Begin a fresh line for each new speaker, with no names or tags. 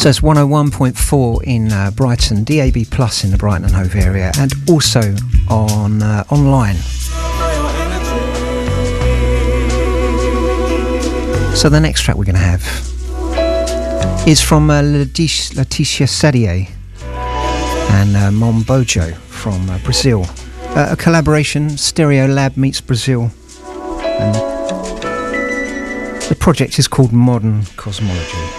So it's 101.4 in Brighton, DAB Plus in the Brighton and Hove area, and also on online. So the next track we're going to have is from Leticia Sadier and Mombojo from Brazil. A collaboration, Stereo Lab meets Brazil. And the project is called Modern Cosmology.